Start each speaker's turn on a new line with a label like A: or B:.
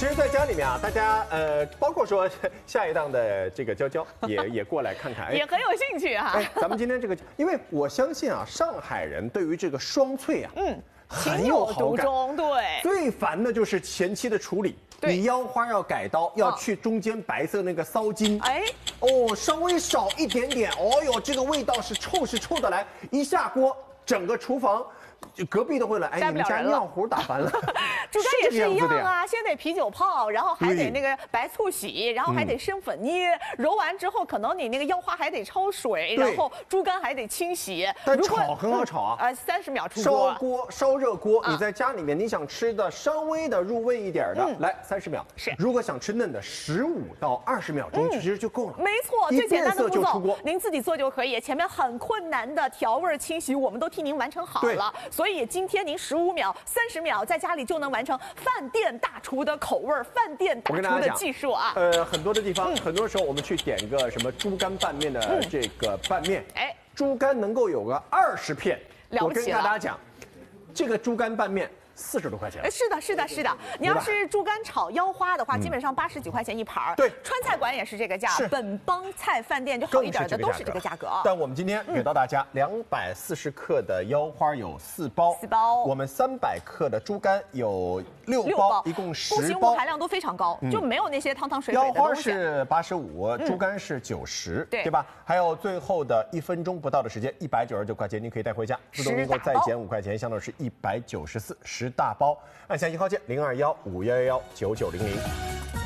A: 其实，在家里面啊，大家包括说下一档的这个娇娇也过来看看，
B: 也很有兴趣哈。
A: 咱们今天这个，因为我相信啊，上海人对于这个双脆啊，很有好感。
B: 对，
A: 最烦的就是前期的处理。你腰花要改刀，要去中间白色那个骚筋，稍微少一点点，这个味道是臭的来，一下锅，整个厨房。隔壁都会来，你们家尿壶打翻了。
B: 猪肝也是一样啊，先得啤酒泡，然后还得那个白醋洗，然后还得生粉捏，揉完之后可能你那个腰花还得焯水，然后猪肝还得清洗。
A: 但炒很好炒啊
B: ，30秒出锅。
A: 烧热锅，你在家里面你想吃的稍微的入味一点的，来30秒。
B: 是，
A: 如果想吃嫩的，15到20秒钟其实就够了。
B: 没错，最简单的步骤，您自己做就可以。前面很困难的调味清洗，我们都替您完成好了。所以今天您15秒、30秒在家里就能完成饭店大厨的口味、饭店大厨的技术啊。
A: 很多的地方，很多时候我们去点个什么猪肝拌面的这个拌面，猪肝能够有个20片，我跟大家讲，这个猪肝拌面。40多块钱。
B: 是的。你要是猪肝炒腰花的话，基本上80几块钱一盘。
A: 对，
B: 川菜馆也是这个价，本帮菜饭店就好一点的都是这个价格。
A: 但我们今天给到大家240克的腰花有4包，4包。我们300克的猪肝有6包，一共10包。
B: 不腥物含量都非常高，就没有那些汤水水的东西。
A: 腰花是85，猪肝是90，对吧？还有最后的1分钟不到的时间，199块钱，你可以带回家，自动订购再减5块钱，相当于是194，10大包。按下1号键0215119900。